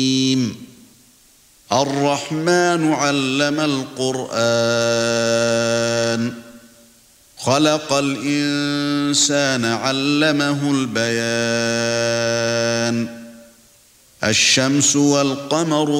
الرحمن علم القرآن خلق الإنسان علمه البيان الشمس والقمر